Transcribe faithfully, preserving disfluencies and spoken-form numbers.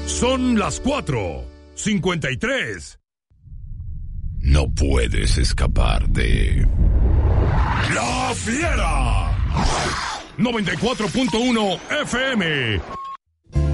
Son las cuatro cincuenta y tres. No puedes escapar de... ¡La Fiera! noventa y cuatro punto uno F M.